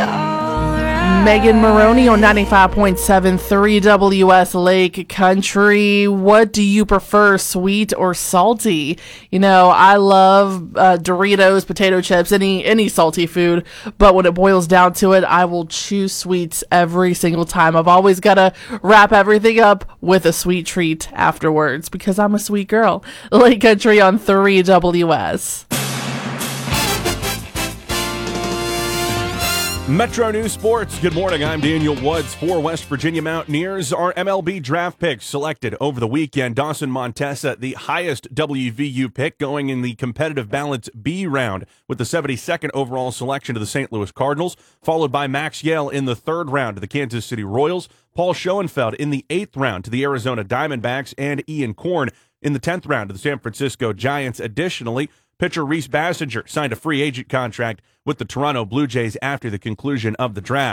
Megan Maroney on 95.73 WS Lake Country. What do you prefer, sweet or salty? You know, I love Doritos, potato chips, any salty food, but when it boils down to it, I will choose sweets every single time. I've always got to wrap everything up with a sweet treat afterwards because I'm a sweet girl. Lake Country on 3 WS. Metro News Sports. Good morning. I'm Daniel Woods for West Virginia Mountaineers. Our MLB draft picks selected over the weekend. Dawson Montesa, the highest WVU pick, going in the competitive balance B round with the 72nd overall selection to the St. Louis Cardinals, followed by Max Yell in the 3rd round to the Kansas City Royals, Paul Schoenfeld in the 8th round to the Arizona Diamondbacks, and Ian Korn in the 10th round to the San Francisco Giants. Additionally, pitcher Reese Bassinger signed a free agent contract with the Toronto Blue Jays after the conclusion of the draft.